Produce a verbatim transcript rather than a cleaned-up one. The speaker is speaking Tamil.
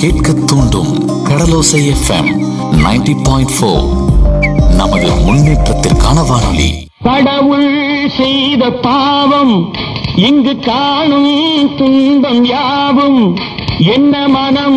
கேட்க தூண்டும் கடலோசை எஃப்எம் நைன்டி பாயிண்ட் ஃபோர். நமது முன்னேற்றத்திற்கான வானொலி. கடவுள் செய்த பாவம் இங்கு காணும் துன்பம் யாவும் என்ன மனம்